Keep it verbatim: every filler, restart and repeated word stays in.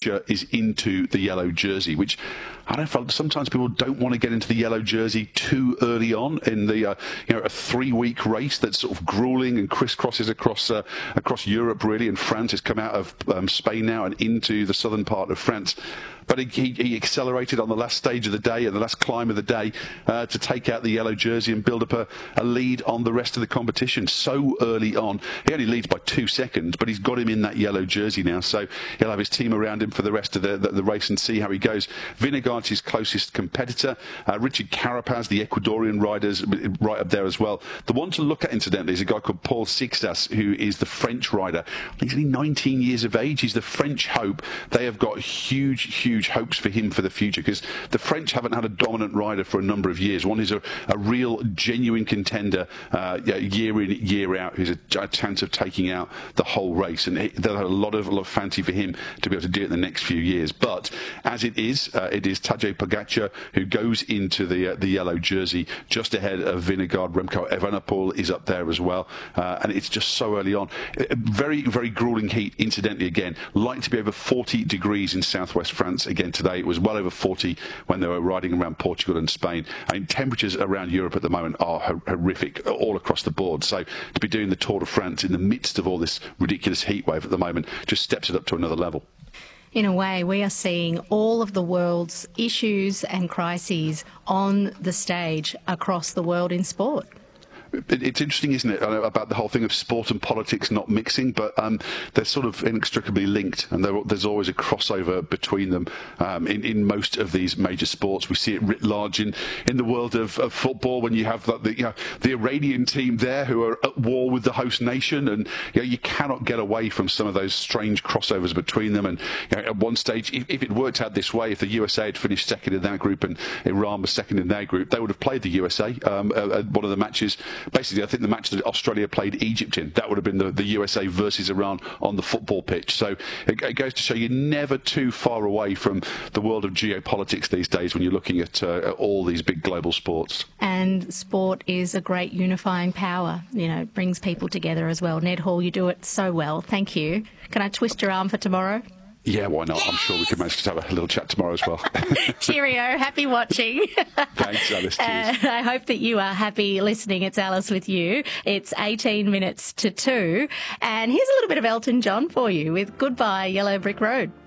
Pogacar is into the yellow jersey, which I don't know, sometimes people don't want to get into the yellow jersey too early on in the uh, you know a three-week race that's sort of grueling and crisscrosses across uh, across Europe really, and France has come out of um, Spain now and into the southern part of France. But he, he accelerated on the last stage of the day and the last climb of the day uh, to take out the yellow jersey and build up a, a lead on the rest of the competition so early on. He only leads by two seconds, but he's got him in that yellow jersey now. So he'll have his team around him for the rest of the, the, the race and see how he goes. Vingegaard's his closest competitor. Uh, Richard Carapaz, the Ecuadorian rider, is right up there as well. The one to look at, incidentally, is a guy called Paul Sixas, who is the French rider. I think he's only nineteen years of age. He's the French hope. They have got huge, huge huge hopes for him for the future, because the French haven't had a dominant rider for a number of years. One is a, a real, genuine contender uh, year in, year out, who's a, a chance of taking out the whole race. And it, there's a lot of, a lot of fancy for him to be able to do it in the next few years. But as it is, uh, it is Tadej Pogacar who goes into the uh, the yellow jersey just ahead of Vingegaard. Remco Evenepoel is up there as well. Uh, and it's just so early on. A very, very grueling heat, incidentally, again. Like to be over forty degrees in southwest France again today. It was well over forty when they were riding around Portugal and Spain. I mean, temperatures around Europe at the moment are ho horrific all across the board. So to be doing the Tour de France in the midst of all this ridiculous heat wave at the moment just steps it up to another level. In a way, we are seeing all of the world's issues and crises on the stage across the world in sport. It's interesting, isn't it, about the whole thing of sport and politics not mixing, but um, they're sort of inextricably linked, and there's always a crossover between them um, in, in most of these major sports. We see it writ large in, in the world of, of football, when you have the, the, you know, the Iranian team there who are at war with the host nation, and you know, you cannot get away from some of those strange crossovers between them. And you know, at one stage, if, if it worked out this way, if the U S A had finished second in that group and Iran was second in their group, they would have played the U S A um, at one of the matches. Basically, I think the match that Australia played Egypt in, that would have been the, the U S A versus Iran on the football pitch. So it, it goes to show you're never too far away from the world of geopolitics these days when you're looking at, uh, at all these big global sports. And sport is a great unifying power. You know, it brings people together as well. Ned Hall, you do it so well. Thank you. Can I twist your arm for tomorrow? Yeah, why not? I'm sure we can manage to have a little chat tomorrow as well. Cheerio. Happy watching. Thanks, Alice. Uh, I hope that you are happy listening. It's Alice with you. It's eighteen minutes to two. And here's a little bit of Elton John for you with Goodbye Yellow Brick Road.